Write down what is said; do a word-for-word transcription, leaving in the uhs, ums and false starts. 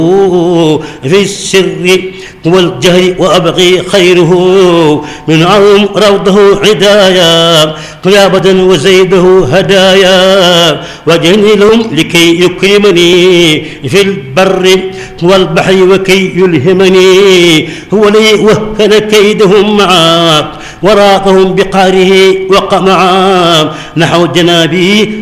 في السر والجهر وأبغي خيره من عظم روضه عدايا قيابة وزيده هدايا وجهني لهم لكي يكرمني في البر والبحر وكي يلهمني هو لي وهن كيدهم معا وراقهم بقاره وقمعا نحو جنابي